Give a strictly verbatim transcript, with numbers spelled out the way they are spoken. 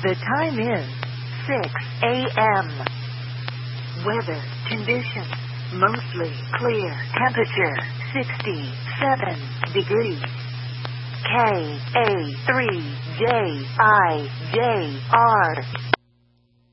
The time is six a.m. Weather conditions mostly clear. Temperature sixty-seven degrees. K A three J I J R